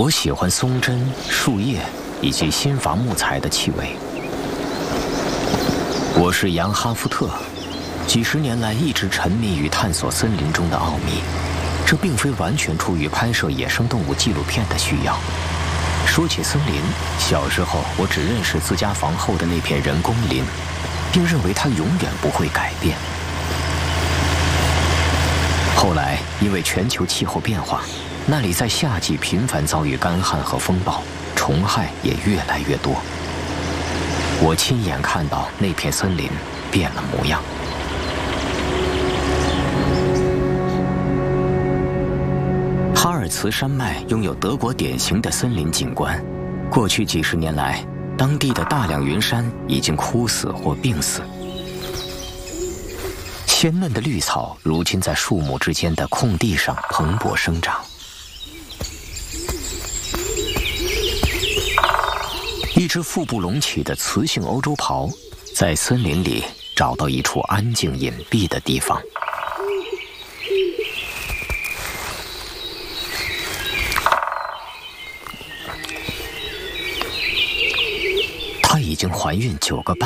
我喜欢松针、树叶以及新伐木材的气味。我是杨哈夫特，几十年来一直沉迷于探索森林中的奥秘。这并非完全出于拍摄野生动物纪录片的需要。说起森林，小时候我只认识自家房后的那片人工林，并认为它永远不会改变。后来，因为全球气候变化，那里在夏季频繁遭遇干旱和风暴，虫害也越来越多。我亲眼看到那片森林变了模样。哈尔茨山脉拥有德国典型的森林景观，过去几十年来，当地的大量云杉已经枯死或病死。鲜嫩的绿草如今在树木之间的空地上蓬勃生长。一只腹部隆起的雌性欧洲狍，在森林里找到一处安静隐蔽的地方。她已经怀孕9个半